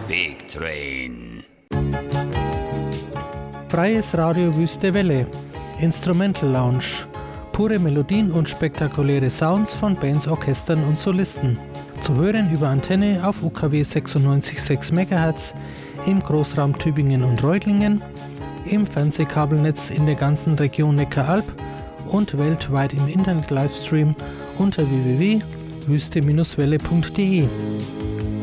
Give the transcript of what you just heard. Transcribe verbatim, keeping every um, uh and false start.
Big Train. Freies Radio Wüste Welle. Instrumental Lounge. Pure Melodien und spektakuläre Sounds von Bands, Orchestern und Solisten. Zu hören über Antenne auf U K W sechsundneunzig Komma sechs Megahertz, im Großraum Tübingen und Reutlingen, im Fernsehkabelnetz in der ganzen Region Neckaralb und weltweit im Internet-Livestream unter w w w punkt wüste Bindestrich welle punkt de.